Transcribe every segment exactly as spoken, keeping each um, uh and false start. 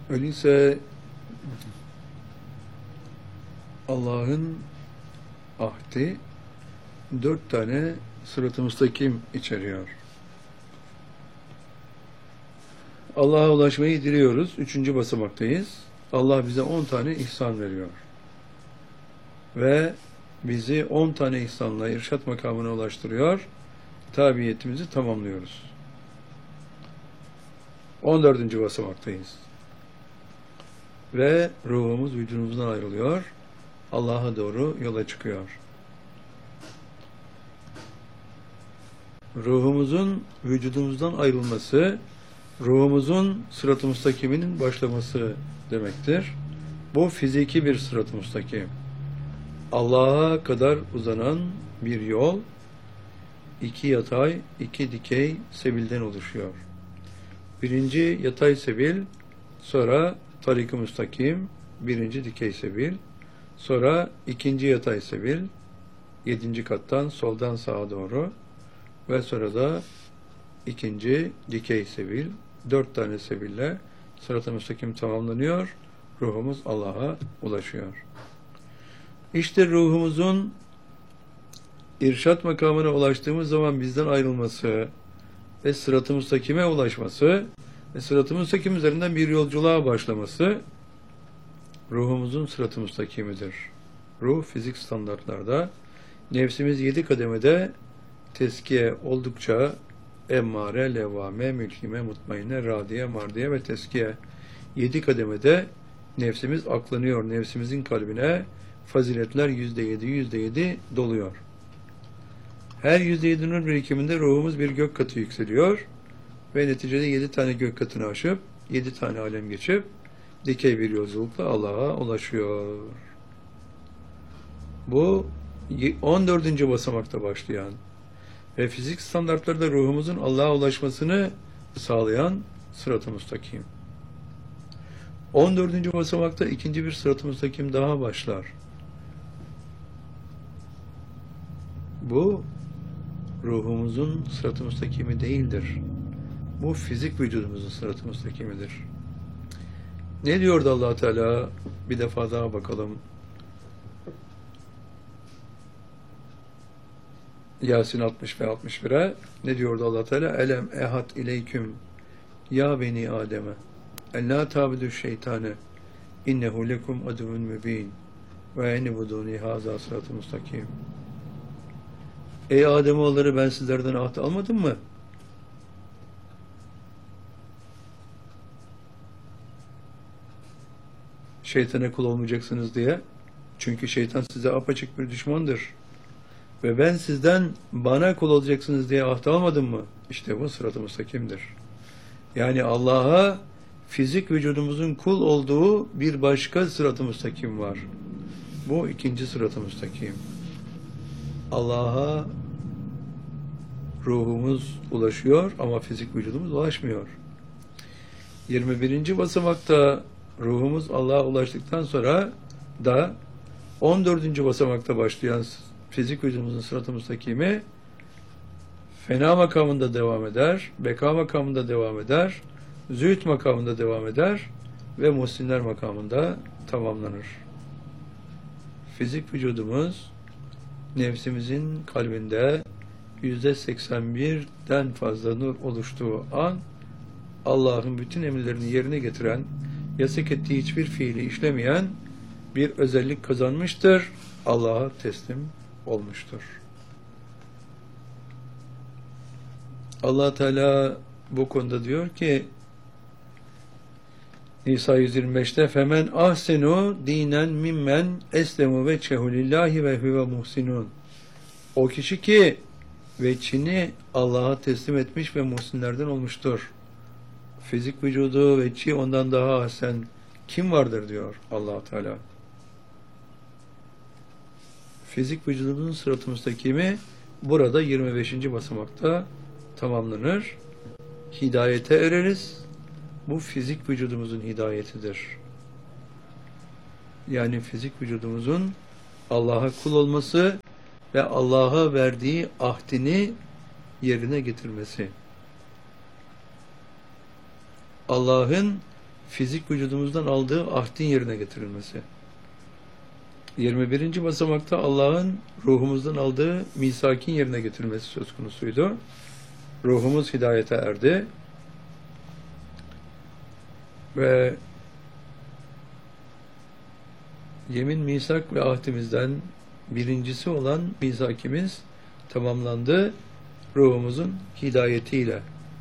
Öyleyse Allah'ın ahdi dört tane sırat-ı müstakim içeriyor. Allah'a ulaşmayı diliyoruz. Üçüncü basamaktayız. Allah bize on tane ihsan veriyor. Ve bizi on tane ihsanla irşat makamına ulaştırıyor. Tabiyetimizi tamamlıyoruz. On dördüncü basamaktayız. Ve ruhumuz vücudumuzdan ayrılıyor. Allah'a doğru yola çıkıyor. Ruhumuzun vücudumuzdan ayrılması, ruhumuzun sırat-ı müstakiminin başlaması demektir. Bu fiziki bir sırat-ı müstakim. Allah'a kadar uzanan bir yol, iki yatay, iki dikey sebilden oluşuyor. Birinci yatay sebil, sonra tarik-ı müstakim, birinci dikey sebil, sonra ikinci yatay sebil, yedinci kattan soldan sağa doğru ve sonra da ikinci dikey sebil, dört tane sebille sırat-ı müstakim tamamlanıyor, ruhumuz Allah'a ulaşıyor. İşte ruhumuzun irşat makamına ulaştığımız zaman bizden ayrılması ve sırat-ı müstakime ulaşması ve sırat-ı müstakim üzerinden bir yolculuğa başlaması ruhumuzun sırat-ı müstakimidir. Ruh fizik standartlarda, nefsimiz yedi kademede teskiye oldukça emmare, levvame, mülhime, mutmainne, radiye, mardiye ve teskiye yedi kademede nefsimiz aklanıyor. Nefsimizin kalbine faziletler yüzde yedi, yüzde yedi doluyor. Her yüzde yedi nur birikiminde ruhumuz bir gök katı yükseliyor ve neticede yedi tane gök katını aşıp, yedi tane alem geçip, dikey bir yolculukla Allah'a ulaşıyor. Bu on dördüncü basamakta başlayan ve fizik standartlarda ruhumuzun Allah'a ulaşmasını sağlayan sırat-ı müstakim. on dördüncü basamakta ikinci bir sırat-ı müstakim daha başlar. Bu ruhumuzun sırat-ı müstakimi değildir. Bu fizik vücudumuzun sırat-ı müstakimidir. Ne diyordu Allah Teala? Bir defa daha bakalım. Yasin altmış ve altmış bire ne diyordu Allah Teala? Elem ehat ileyküm ya beni Adem'e en la tabudu şeytane innehu lekum aduvun mübin ve enibuduni haza sırat-ı müstakim. Ey Ademoğulları, ben sizlerden ahd almadım mı? Şeytana kul olmayacaksınız diye. Çünkü şeytan size apaçık bir düşmandır. Ve ben sizden bana kul olacaksınız diye ahd almadım mı? İşte bu sırat-ı müstakimdir. Yani Allah'a fizik vücudumuzun kul olduğu bir başka sırat-ı müstakim var. Bu ikinci sırat-ı müstakim. Allah'a ruhumuz ulaşıyor ama fizik vücudumuz ulaşmıyor. yirmi birinci basamakta ruhumuz Allah'a ulaştıktan sonra da on dördüncü basamakta başlayan fizik vücudumuzun sırat-ı müstakimi fena makamında devam eder, beka makamında devam eder, zühd makamında devam eder ve muhsinler makamında tamamlanır. Fizik vücudumuz nefsimizin kalbinde yüzde seksen birden fazla nur oluştuğu an Allah'ın bütün emirlerini yerine getiren, yasak ettiği hiçbir fiili işlemeyen bir özellik kazanmıştır. Allah'a teslim olmuştur. Allah Teala bu konuda diyor ki Nisa yüz yirmi beşte femen ahsenu dinen mimmen eslemu ve çehulillahi ve huve muhsinun. O kişi ki veçhini Allah'a teslim etmiş ve muhsinlerden olmuştur. Fizik vücudu veçhi ondan daha ahsen kim vardır diyor Allah Teala. Fizik vücudumuzun sırat-ı müstakimi burada yirmi beşinci basamakta tamamlanır. Hidayete ereriz. Bu fizik vücudumuzun hidayetidir. Yani fizik vücudumuzun Allah'a kul olması ve Allah'a verdiği ahdini yerine getirmesi. Allah'ın fizik vücudumuzdan aldığı ahdin yerine getirilmesi. yirmi birinci basamakta Allah'ın ruhumuzdan aldığı misakin yerine getirilmesi söz konusuydu. Ruhumuz hidayete erdi ve yemin, misak ve ahdimizden birincisi olan misakimiz tamamlandı ruhumuzun hidayetiyle.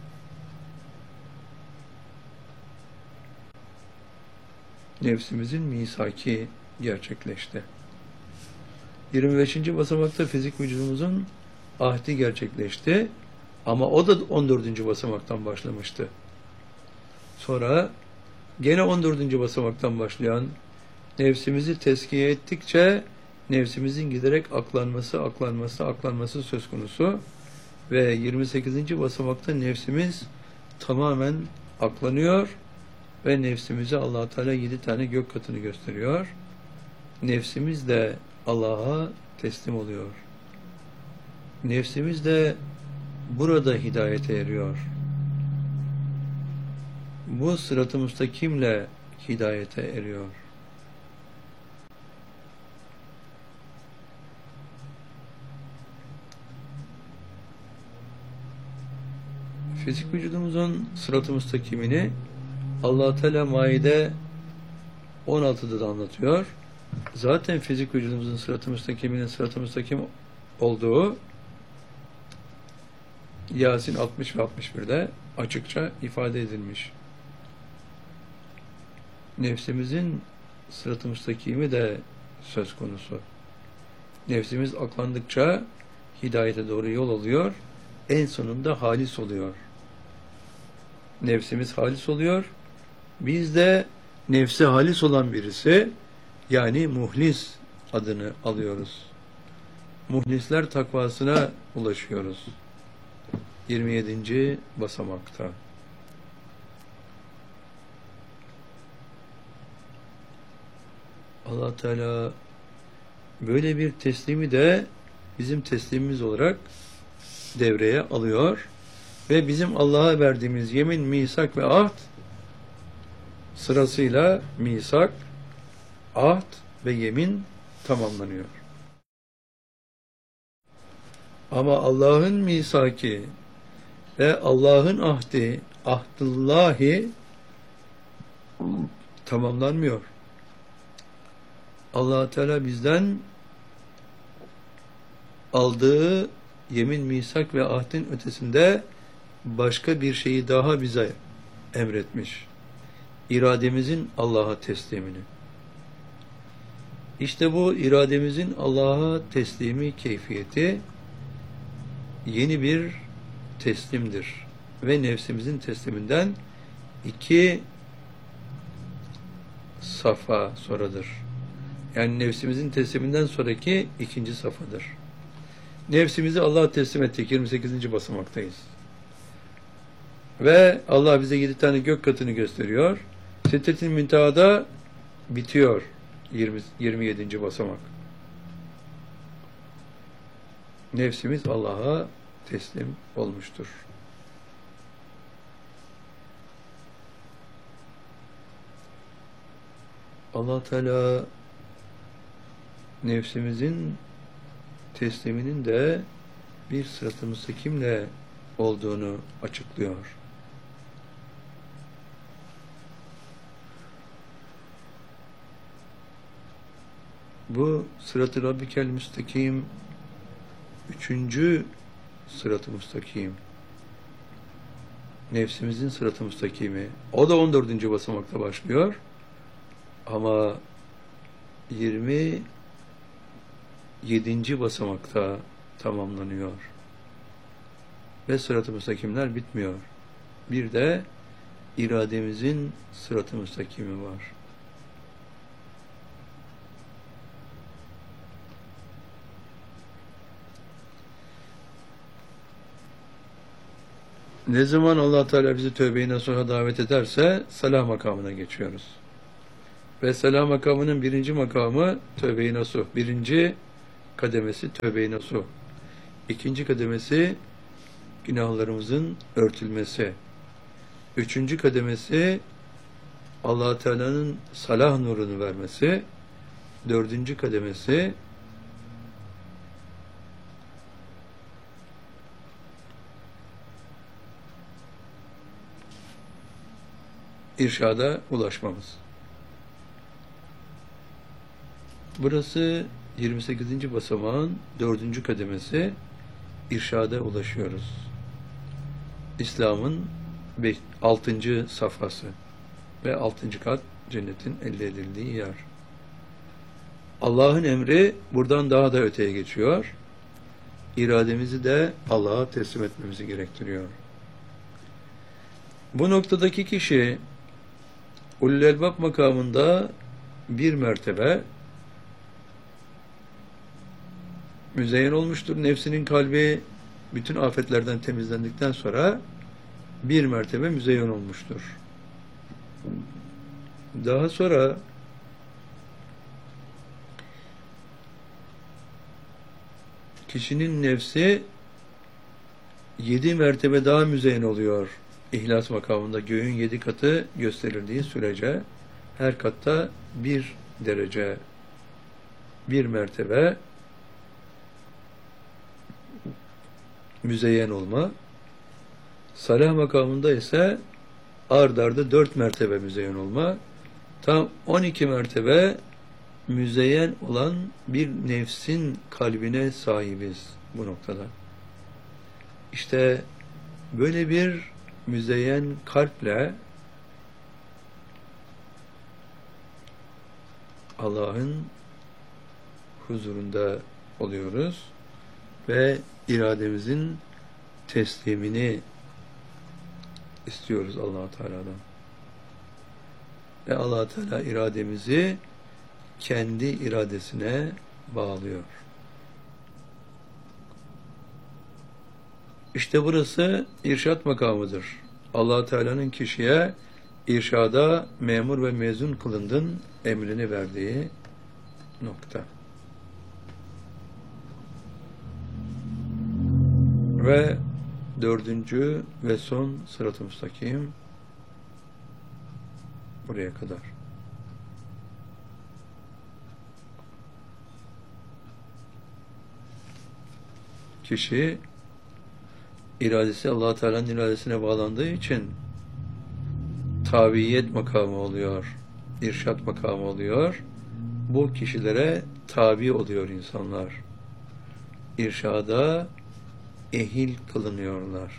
Nefsimizin misaki gerçekleşti. yirmi beşinci basamakta fizik vücudumuzun ahdi gerçekleşti. Ama o da on dördüncü basamaktan başlamıştı. Sonra gene on dördüncü basamaktan başlayan nefsimizi tezkiye ettikçe nefsimizin giderek aklanması, aklanması, aklanması söz konusu ve yirmi sekizinci basamakta nefsimiz tamamen aklanıyor ve nefsimize Allah Teala yedi tane gök katını gösteriyor. Nefsimiz de Allah'a teslim oluyor. Nefsimiz de burada hidayete eriyor. Bu sırat-ı müstakimle hidayete eriyor. Fizik vücudumuzun sırat-ı müstakimini Allah Teala Maide on altıda da anlatıyor. Zaten fizik vücudumuzun sırat-ı müstakiminin sırat-ı müstakim olduğu Yasin altmış ve altmış birde açıkça ifade edilmiş. Nefsimizin sırat-ı müstakimi de söz konusu. Nefsimiz aklandıkça hidayete doğru yol alıyor, en sonunda halis oluyor. Nefsimiz halis oluyor, biz de nefsi halis olan birisi, yani muhlis adını alıyoruz. Muhlisler takvasına ulaşıyoruz. yirmi yedinci basamakta. Allah Teala böyle bir teslimi de bizim teslimimiz olarak devreye alıyor ve bizim Allah'a verdiğimiz yemin, misak ve ahd sırasıyla misak, ahd ve yemin tamamlanıyor. Ama Allah'ın misaki ve Allah'ın ahdi, ahdullahi tamamlanmıyor. Allah Teala bizden aldığı yemin, misak ve ahdin ötesinde başka bir şeyi daha bize emretmiş. İrademizin Allah'a teslimini. İşte bu irademizin Allah'a teslimi keyfiyeti yeni bir teslimdir. Ve nefsimizin tesliminden iki safa sonradır. Yani nefsimizin tesliminden sonraki ikinci safhadır. Nefsimizi Allah'a teslim ettik. yirmi sekizinci basamaktayız. Ve Allah bize yedi tane gök katını gösteriyor. Sidret-i Münteha'da bitiyor yirmi, yirmi yedinci basamak. Nefsimiz Allah'a teslim olmuştur. Allah Teala nefsimizin tesliminin de bir sırat-ı müstakimle olduğunu açıklıyor. Bu sırat-ı Rabbikel müstakim üçüncü sırat-ı müstakim. Nefsimizin sırat-ı müstakimi. O da on dördüncü basamakta başlıyor. Ama yirmi yedinci basamakta tamamlanıyor. Ve sırat-ı müstakimler bitmiyor. Bir de irademizin sırat-ı müstakimi var. Ne zaman Allah Teala bizi tövbe-i nasuha davet ederse salah makamına geçiyoruz. Ve salah makamının birinci makamı tövbe-i nasuh. Birinci kademesi tövbe-i nasuh. İkinci kademesi günahlarımızın örtülmesi. Üçüncü kademesi Allah Teala'nın salah nurunu vermesi, dördüncü kademesi irşada ulaşmamız. Burası yirmi sekizinci basamağın dördüncü kademesi, irşada ulaşıyoruz. İslam'ın altıncı safhası ve altıncı kat cennetin elde edildiği yer. Allah'ın emri buradan daha da öteye geçiyor. İrademizi de Allah'a teslim etmemizi gerektiriyor. Bu noktadaki kişi Ulul Elbab makamında bir mertebe müzeyyen olmuştur. Nefsinin kalbi bütün afetlerden temizlendikten sonra bir mertebe müzeyyen olmuştur. Daha sonra kişinin nefsi yedi mertebe daha müzeyyen oluyor. İhlas makamında göğün yedi katı gösterildiği sürece her katta bir derece, bir mertebe müzeyyen olma. Salah makamında ise ard arda dört mertebe müzeyyen olma. Tam on iki mertebe müzeyyen olan bir nefsin kalbine sahibiz bu noktada. İşte böyle bir müzeyyen kalple Allah'ın huzurunda oluyoruz ve irademizin teslimini istiyoruz Allah Teala'dan. Ve Allah Teala irademizi kendi iradesine bağlıyor. İşte burası irşat makamıdır. Allah Teala'nın kişiye irşada memur ve mezun kılındın emrini verdiği nokta. Ve dördüncü ve son sırat-ı müstakim buraya kadar. Kişi iradesi Allah Teala'nın iradesine bağlandığı için tabiyet makamı oluyor, irşat makamı oluyor. Bu kişilere tabi oluyor insanlar. İrşada ehil kılınıyorlar.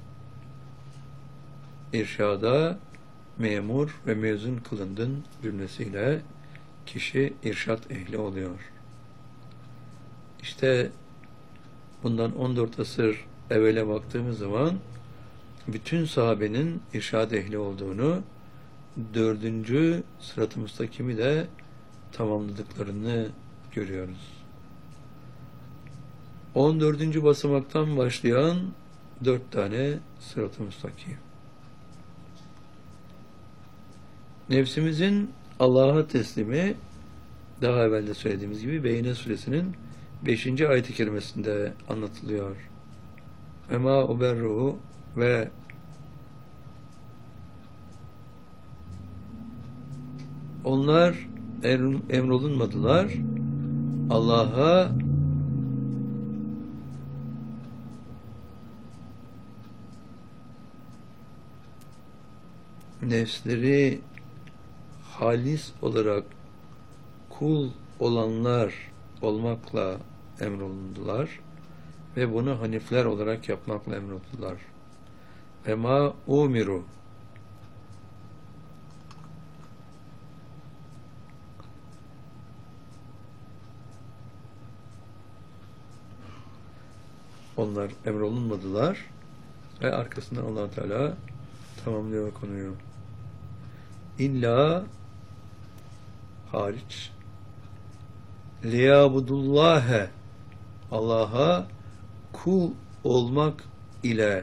İrşada memur ve mezun kılındın cümlesiyle kişi irşat ehli oluyor. İşte bundan on dört asır evvele baktığımız zaman bütün sahabenin irşad ehli olduğunu, dördüncü sırat-ı müstakimi de tamamladıklarını görüyoruz. on dördüncü basamaktan başlayan dört tane sırat-ı müstakim. Nefsimizin Allah'a teslimi, daha evvel de söylediğimiz gibi Beyne Suresinin beşinci ayet-i kerimesinde anlatılıyor. Ema uberruhu ve onlar emrolunmadılar. Allah'a nefsleri halis olarak kul olanlar olmakla emrolundular ve bunu hanifler olarak yapmakla emrolundular. Ve ma umiru, onlar emrolunmadılar ve arkasından Allah Teala tamamlıyor konuyu. İlla hariç liyabudullâhe, Allah'a kul olmak ile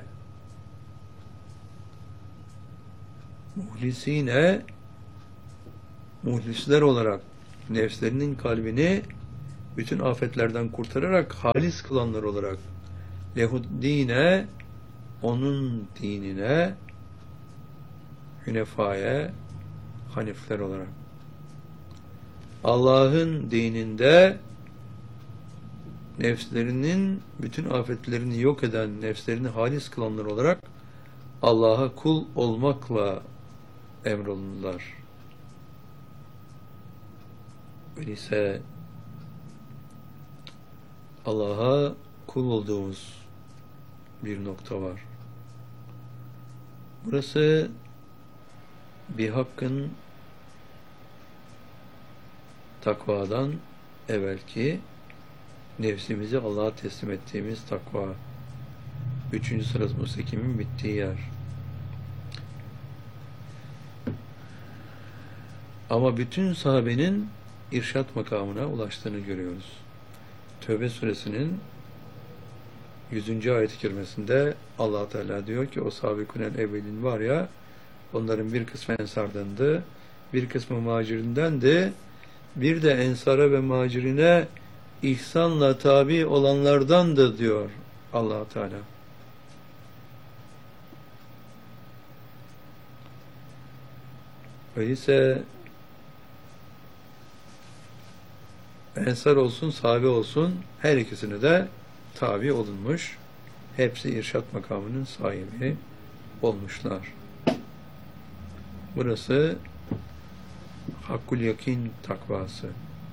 muhlisine, muhlisler olarak nefslerinin kalbini bütün afetlerden kurtararak halis kılanlar olarak lehuddine, onun dinine, hünefaya, Hanifler olarak. Allah'ın dininde nefslerinin bütün afetlerini yok eden, nefslerini halis kılanlar olarak Allah'a kul olmakla emrolundular. Öyleyse Allah'a kul olduğumuz bir nokta var. Burası bir hakkın takvadan evvelki nefsimizi Allah'a teslim ettiğimiz takva. Üçüncü sırat müstakimin bittiği yer. Ama bütün sahabenin irşat makamına ulaştığını görüyoruz. Tövbe suresinin yüzüncü ayet-i kerimesinde Allah Teala diyor ki o sabikûnel evvelin var ya, onların bir kısmı ensardandı, bir kısmı muhacirindendi, bir de ensara ve muhacirine ihsanla tabi olanlardandı diyor Allah Teala. Öyleyse ensar olsun, sahabe olsun, her ikisine de tabi olunmuş. Hepsi irşat makamının sahibi olmuşlar. Burası hakkul yakin takvası.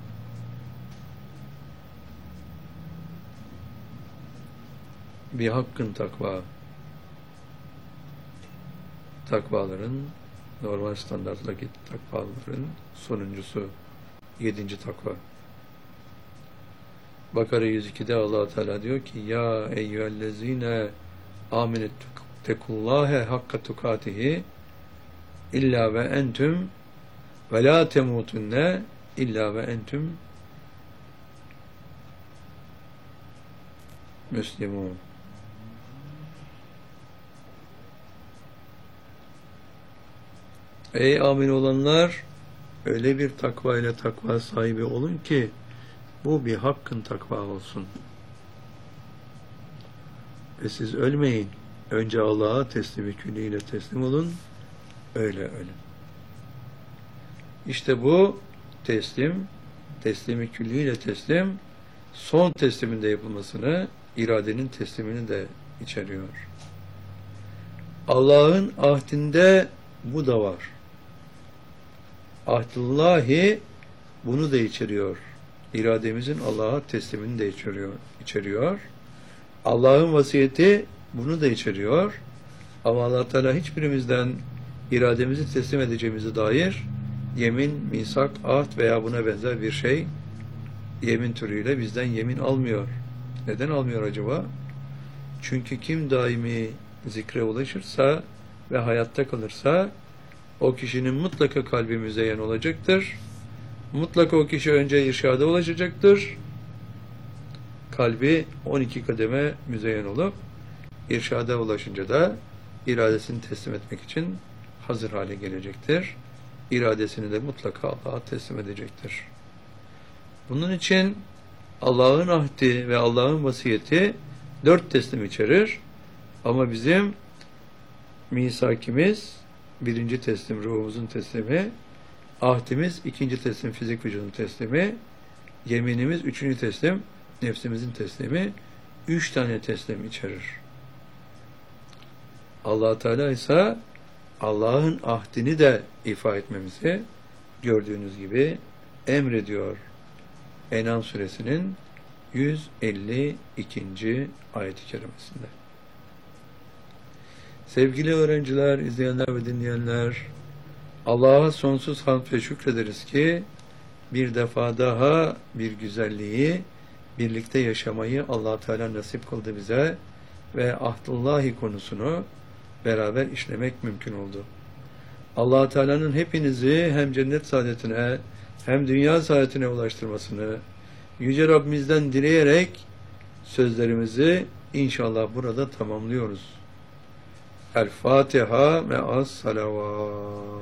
Bir hakkın takva. Takvaların, normal standarttaki takvaların sonuncusu. Yedinci takva. Bakara yüz ikide Allah Teala diyor ki ya eyyühellezine amenet tekullâhe hakka tukatihi illa ve entüm ve la temutunne illa ve entüm müslimun. Ey amin olanlar, öyle bir takva ile takva sahibi olun ki bu bir hakkın takva olsun. Ve siz ölmeyin. Önce Allah'a teslimi külliyle teslim olun. Öyle ölün. İşte bu teslim, teslimi külliyle teslim, son tesliminde yapılmasını, iradenin teslimini de içeriyor. Allah'ın ahdinde bu da var. Ahdullahi bunu da içeriyor. İrademizin Allah'a teslimini de içeriyor. içeriyor. Allah'ın vasiyeti bunu da içeriyor. Ama Allah Teala hiçbirimizden irademizi teslim edeceğimize dair yemin, misak, ahd veya buna benzer bir şey yemin türüyle bizden yemin almıyor. Neden almıyor acaba? Çünkü kim daimi zikre ulaşırsa ve hayatta kalırsa o kişinin mutlaka kalbi müzeyyen olacaktır. Mutlaka o kişi önce irşada ulaşacaktır. Kalbi on iki kademe müzeyyen olup irşada ulaşınca da iradesini teslim etmek için hazır hale gelecektir. İradesini de mutlaka Allah'a teslim edecektir. Bunun için Allah'ın ahdi ve Allah'ın vasiyeti dört teslim içerir. Ama bizim misakimiz birinci teslim, ruhumuzun teslimi, ahdimiz ikinci teslim, fizik vücudun teslimi, yeminimiz üçüncü teslim, nefsimizin teslimi, üç tane teslim içerir. Allah Teala ise Allah'ın ahdini de ifa etmemizi gördüğünüz gibi emrediyor. En'am suresinin yüz elli ikinci ayet-i kerimesinde. Sevgili öğrenciler, izleyenler ve dinleyenler, Allah'a sonsuz hamd ve şükrederiz ki bir defa daha bir güzelliği, birlikte yaşamayı Allah Teala nasip kıldı bize ve ahdullahi konusunu beraber işlemek mümkün oldu. Allah Teala'nın hepinizi hem cennet saadetine hem dünya saadetine ulaştırmasını Yüce Rabbimizden dileyerek sözlerimizi inşallah burada tamamlıyoruz. El Fatiha me'as salavat.